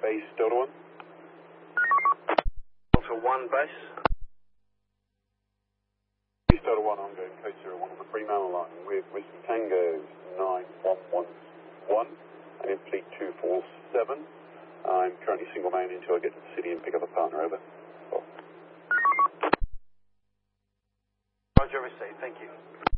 base, Delta 1. Delta 1 base. Base Delta 1, I'm going Coast 01 on the Fremantle line with Whiskey Tango 9111 and in fleet 247. I'm currently single man until I get to the city and pick up a partner, over. Roger, received, thank you.